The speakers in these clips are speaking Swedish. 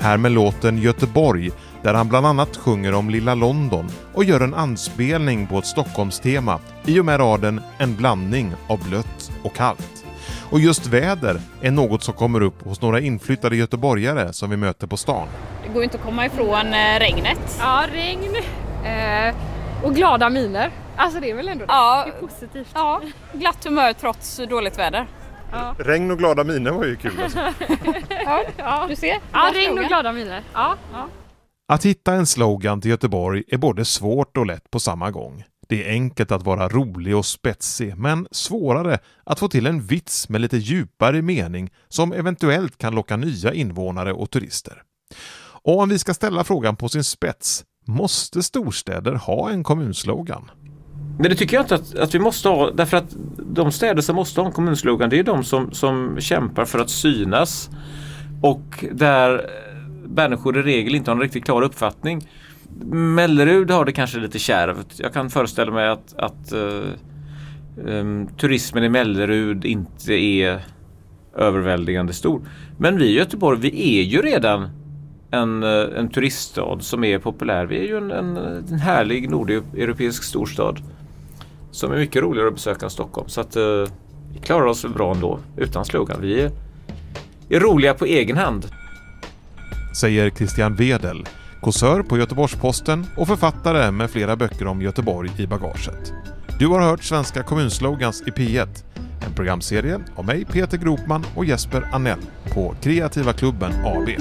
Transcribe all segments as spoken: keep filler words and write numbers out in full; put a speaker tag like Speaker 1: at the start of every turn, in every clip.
Speaker 1: Här med låten Göteborg, där han bland annat sjunger om Lilla London och gör en anspelning på ett Stockholmstema i och med raden en blandning av blött och kallt. Och just väder är något som kommer upp hos några inflyttade göteborgare som vi möter på stan.
Speaker 2: Det går inte att komma ifrån eh, regnet.
Speaker 3: Ja, regn eh, och glada miner. Alltså det är väl ändå
Speaker 2: ja,
Speaker 3: det är positivt.
Speaker 2: Ja, glatt humör trots dåligt väder.
Speaker 1: Ja. Regn och glada miner var ju kul alltså.
Speaker 2: ja, ja, du ser.
Speaker 3: Ja, regn och glada miner. Ja, ja.
Speaker 1: Att hitta en slogan till Göteborg är både svårt och lätt på samma gång. Det är enkelt att vara rolig och spetsig, men svårare att få till en vits med lite djupare mening som eventuellt kan locka nya invånare och turister. Och om vi ska ställa frågan på sin spets, måste storstäder ha en kommunslogan?
Speaker 4: Men det tycker jag inte att, att vi måste ha, därför att de städer som måste ha en kommunslogan, det är de som, som kämpar för att synas och där människor i regel inte har en riktigt klar uppfattning. Mellerud har det kanske lite kärvt. Jag kan föreställa mig att, att uh, um, turismen i Mellerud inte är överväldigande stor. Men vi i Göteborg, vi är ju redan en, en turiststad som är populär. Vi är ju en, en, en härlig nordeuropeisk storstad som är mycket roligare att besöka än Stockholm. Så att uh, vi klarar oss bra ändå utan slogan. Vi är, är roliga på egen hand.
Speaker 1: Säger Christian Wedel, kåsör på Göteborgs-Posten och författare med flera böcker om Göteborg i bagaget. Du har hört Svenska kommunslogans i P ett, en programserie av mig Peter Gropman och Jesper Annell på Kreativa klubben A B.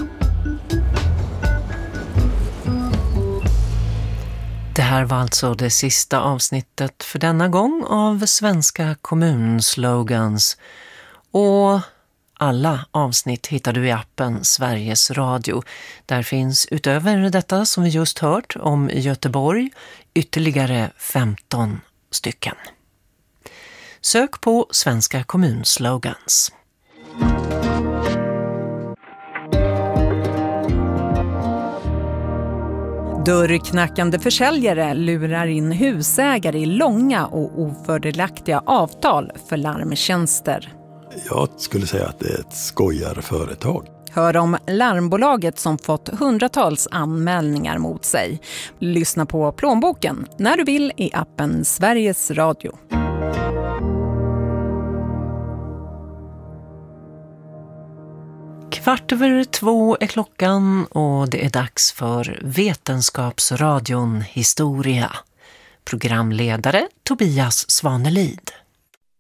Speaker 5: Det här var alltså det sista avsnittet för denna gång av Svenska kommunslogans. Och alla avsnitt hittar du i appen Sveriges Radio. Där finns utöver detta som vi just hört om Göteborg ytterligare femton stycken. Sök på Svenska kommunslogans.
Speaker 6: Dörrknackande försäljare lurar in husägare i långa och ofördelaktiga avtal för larmtjänster.
Speaker 7: Jag skulle säga att det är ett skojarföretag.
Speaker 6: Hör om larmbolaget som fått hundratals anmälningar mot sig. Lyssna på Plånboken när du vill i appen Sveriges Radio.
Speaker 5: Kvart över två är klockan och det är dags för Vetenskapsradion Historia. Programledare Tobias Svanelid.